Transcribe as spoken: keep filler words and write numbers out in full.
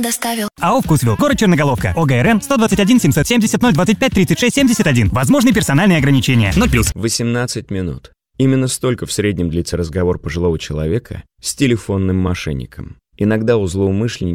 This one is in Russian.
доставил. АО «Вкусвилл», город Черноголовка, ОГРН сто двадцать один семьсот семьдесят ноль двадцать пять тридцать шесть семьдесят один. Возможны персональные ограничения. ноль плюс. восемнадцать минут. Именно столько в среднем длится разговор пожилого человека с телефонным мошенником. Иногда у злоумышленников